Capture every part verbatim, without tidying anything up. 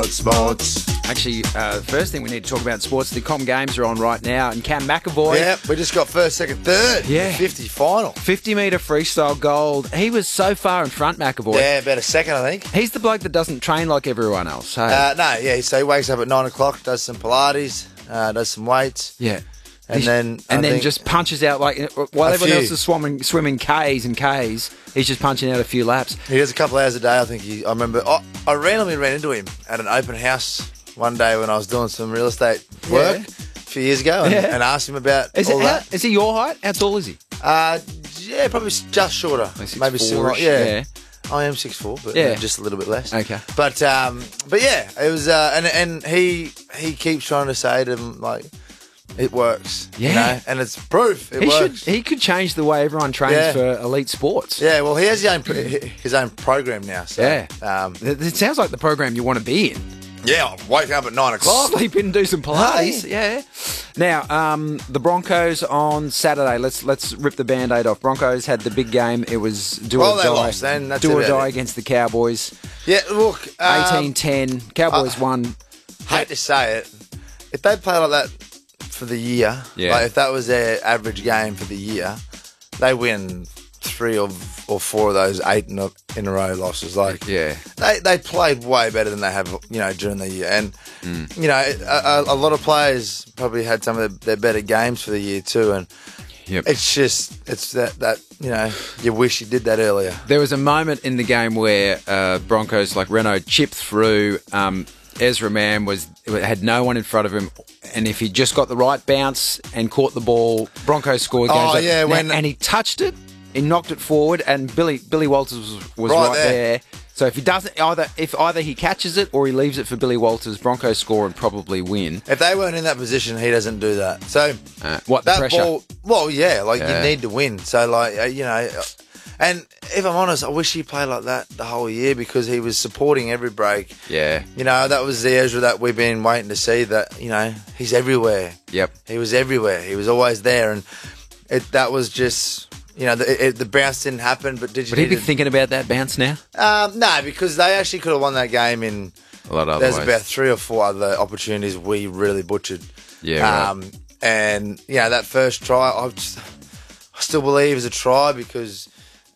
about sports. Actually, uh, the first thing we need to talk about in sports, the Com Games are on right now, and Cam McAvoy. Yeah, we just got first, second, third. Yeah. The fifty final. fifty metre freestyle gold. He was so far in front, McAvoy. Yeah, about a second, I think. He's the bloke that doesn't train like everyone else. Hey? Uh, no, yeah, so he wakes up at nine o'clock, does some Pilates, uh, does some weights. yeah. And He's- then I and then think just punches out like while A everyone few. else is swimming swimming K's and K's, he's just punching out a few laps. he does a couple hours a day. I think he, I remember, I, I randomly ran into him at an open house one day when I was doing some real estate work Yeah. a few years ago and, Yeah. and asked him about Is all it? How, that. is he your height? How tall is he? Uh, yeah, probably just shorter. Like Maybe six similar. four-ish, Yeah. yeah. I am six foot four, but Yeah. uh, just a little bit less. Okay. But um, but yeah, it was, uh, and and he he keeps trying to say to him like, it works. Yeah. You know? And it's proof. It He works. should. He could change the way everyone trains Yeah. for elite sports. Yeah. Well, he has his own pro- his own program now. So, Yeah. Um, It it sounds like the program you want to be in. yeah. I'll wake up at nine o'clock. Sleep in and do some Pilates. Hey. Yeah. Now, um, the Broncos on Saturday. Let's let's rip the Band-Aid off. Broncos had the big game. It was do Well, or they die. lost then. That's do or about die it. against the Cowboys. Yeah. Look. Um, eighteen ten. Cowboys uh, won. Hate to say it, if they play like that for the year, Yeah. like if that was their average game for the year, they win three or or four of those eight in a, in a row losses. Like, Yeah. they they played way better than they have, you know, during the year. And Mm. you know, a, a, a lot of players probably had some of their, their better games for the year too. And Yep. it's just it's that that you know, you wish you did that earlier. There was a moment in the game where uh, Broncos, like Renault, chipped through. Um, Ezra Mann was had no one in front of him, and if he just got the right bounce and caught the ball, Broncos scored. Games Oh, like- yeah, Now- when- and he touched it, he knocked it forward, and Billy Billy Walters was, was Right right, there. there. So if he doesn't, either if either he catches it or he leaves it for Billy Walters, Broncos score and probably win. If they weren't in that position, he doesn't do that. So Uh, what the that pressure? ball, well, yeah, like Yeah. you need to win. So like uh, you know, uh, and if I'm honest, I wish he played like that the whole year because he was supporting every break. Yeah. You know, that was the Ezra that we've been waiting to see. That you know, he's everywhere. Yep. He was everywhere. He was always there, and it that was just. You know, the, it, the bounce didn't happen, but did you Would he need be to- thinking about that bounce now? Um, no, because they actually could have won that game in. A lot of There's other ways. about three or four other opportunities we really butchered. Yeah, right. Um, and yeah, that first try, I, just, I still believe it was a try because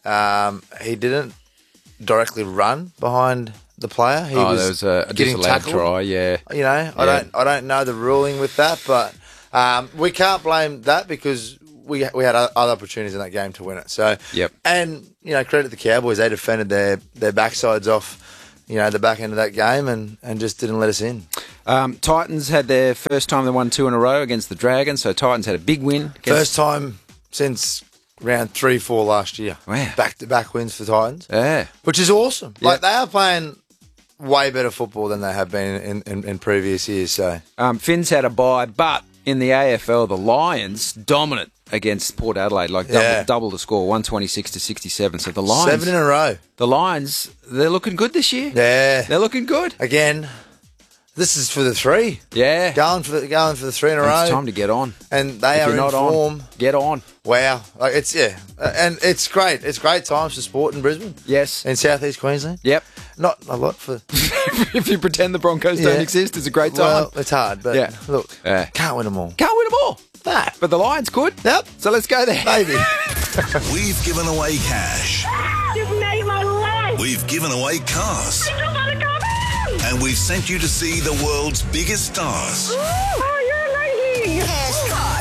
um, he didn't directly run behind the player. He oh, was there was a, a getting disallowed tackled. try. Yeah. You know, I Yeah. don't, I don't know the ruling with that, but um, we can't blame that because we we had o- other opportunities in that game to win it. So, Yep. and you know, credit the Cowboys, they defended their their backsides off, you know, the back end of that game and and just didn't let us in. Um, Titans had their first time they won two in a row against the Dragons, so Titans had a big win. Against, First time since round three, four last year. Wow. Back to back wins for Titans, Yeah. which is awesome. Yeah. Like they are playing way better football than they have been in, in, in previous years. So Um, Finn's had a bye, but in the A F L, the Lions dominant against Port Adelaide, like double, Yeah. double the score, one twenty-six to sixty-seven. So the Lions, seven in a row. the Lions, they're looking good this year. Yeah. They're looking good. Again, this is for the three. Yeah. Going for the going for the three in a row. It's time to get on. And they If are you're in not on, form. get on. Wow. Like it's yeah. Uh, And it's great. It's great times for sport in Brisbane. Yes. In southeast Queensland. Yep. Not a lot for If you pretend the Broncos don't Yeah. exist, it's a great time. well, it's hard, but Yeah. look, Yeah. can't win them all. Can't win them all. Nah. But the Lions could. Yep. So let's go there. Maybe. We've given away cash. You've made my life. We've given away cars. You gotta come in. And we've sent you to see the world's biggest stars. Oh, you're amazing. Cash, cars,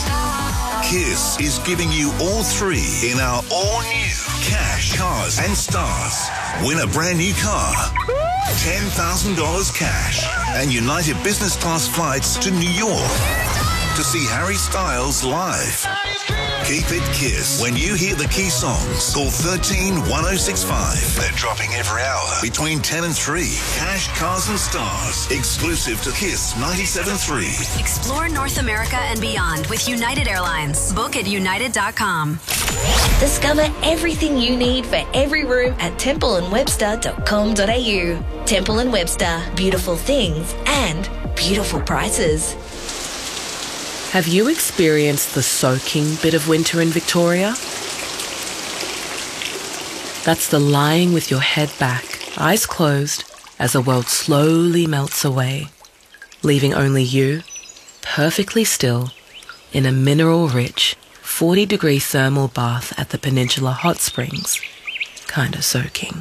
cash. Kiss is giving you all three in our all-new Cash, Cars and Stars. Win a brand new car, ten thousand dollars cash, and United Business Class flights to New York to see Harry Styles live. Keep it Kiss. When you hear the key songs, call thirteen one oh six five. They're dropping every hour between ten and three. Cash, Cars and Stars. Exclusive to Kiss ninety-seven point three. Explore North America and beyond with United Airlines. Book at united dot com. Discover everything you need for every room at temple and webster dot com dot a u. Temple and Webster. Beautiful things and beautiful prices. Have you experienced the soaking bit of winter in Victoria? That's the lying with your head back, eyes closed, as the world slowly melts away, leaving only you, perfectly still, in a mineral-rich, forty-degree thermal bath at the Peninsula Hot Springs, kinda soaking.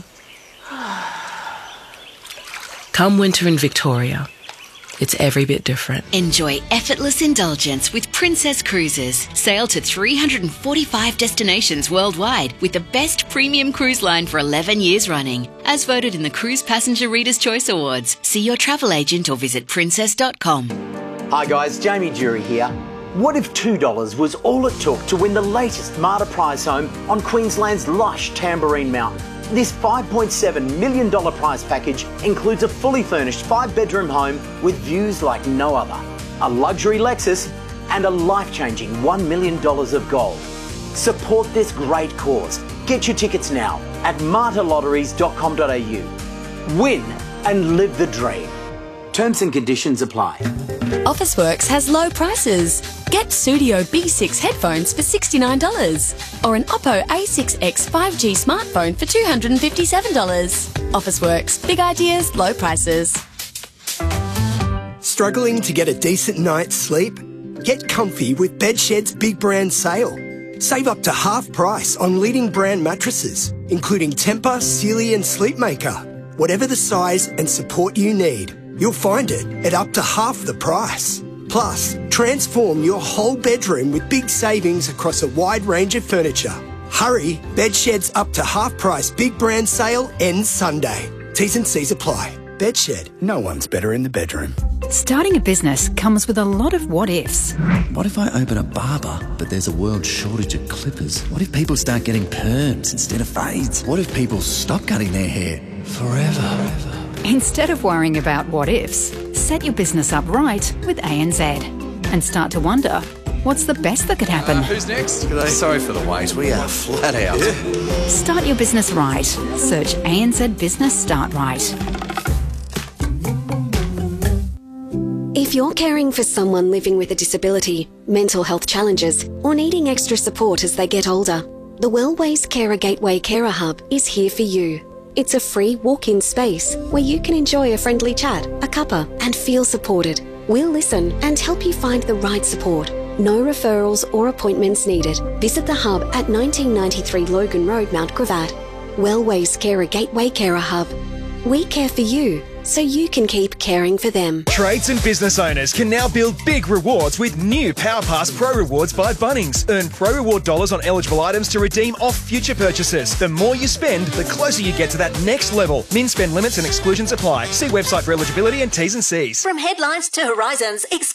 Come winter in Victoria, it's every bit different. Enjoy effortless indulgence with Princess Cruises. Sail to three hundred forty-five destinations worldwide with the best premium cruise line for eleven years running. As voted in the Cruise Passenger Reader's Choice Awards. See your travel agent or visit princess dot com. Hi guys, Jamie Jury here. What if two dollars was all it took to win the latest Marta prize home on Queensland's lush Tamborine Mountain? This five point seven million dollars prize package includes a fully furnished five-bedroom home with views like no other, a luxury Lexus, and a life-changing one million dollars of gold. Support this great cause. Get your tickets now at marta lotteries dot com dot a u. Win and live the dream. Terms and conditions apply. Officeworks has low prices. Get Studio B six headphones for sixty-nine dollars or an Oppo A six X five G smartphone for two hundred fifty-seven dollars. Officeworks, big ideas, low prices. Struggling to get a decent night's sleep? Get comfy with Bedshed's big brand sale. Save up to half price on leading brand mattresses, including Tempur, Sealy and Sleepmaker. Whatever the size and support you need, you'll find it at up to half the price. Plus, transform your whole bedroom with big savings across a wide range of furniture. Hurry, Bedshed's up to half price big brand sale ends Sunday. T's and C's apply. Bedshed, no one's better in the bedroom. Starting a business comes with a lot of what ifs. What if I open a barber, but there's a world shortage of clippers? What if people start getting perms instead of fades? What if people stop cutting their hair forever? Instead of worrying about what ifs, set your business up right with A N Z and start to wonder, what's the best that could happen? Uh, who's next? G'day. Sorry for the wait. We are flat out. Yeah. Start your business right. Search A N Z Business Start Right. If you're caring for someone living with a disability, mental health challenges, or needing extra support as they get older, the Wellways Carer Gateway Carer Hub is here for you. It's a free walk-in space where you can enjoy a friendly chat, a cuppa, and feel supported. We'll listen and help you find the right support. No referrals or appointments needed. Visit the hub at nineteen ninety-three Logan Road, Mount Gravatt. Wellways Carer Gateway Carer Hub. We care for you, so you can keep caring for them. Trades and business owners can now build big rewards with new PowerPass Pro Rewards by Bunnings. Earn Pro Reward dollars on eligible items to redeem off future purchases. The more you spend, the closer you get to that next level. Min spend limits and exclusions apply. See website for eligibility and T's and C's. From headlines to horizons,